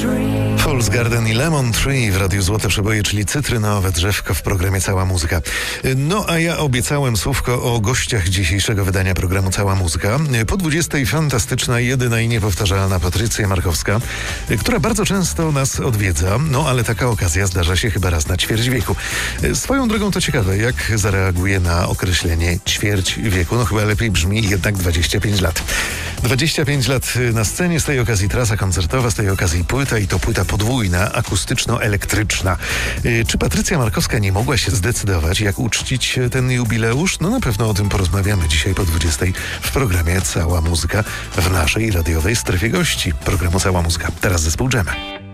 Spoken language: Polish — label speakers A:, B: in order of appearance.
A: Falls Garden i Lemon Tree w Radiu Złote Przeboje, czyli cytrynowe drzewko w programie Cała Muzyka. No a ja obiecałem słówko o gościach dzisiejszego wydania programu Cała Muzyka. Po 20 fantastyczna, jedyna i niepowtarzalna Patrycja Markowska, która bardzo często nas odwiedza, no ale taka okazja zdarza się chyba raz na ćwierć wieku. Swoją drogą to ciekawe, jak zareaguje na określenie ćwierć wieku. No chyba lepiej brzmi jednak 25 lat. 25 lat na scenie, z tej okazji trasa koncertowa, z tej okazji płyta i to płyta podwójna, akustyczno-elektryczna. Czy Patrycja Markowska nie mogła się zdecydować, jak uczcić ten jubileusz? No na pewno o tym porozmawiamy dzisiaj po 20 w programie Cała Muzyka w naszej radiowej strefie gości programu Cała Muzyka. Teraz zespół Dżema.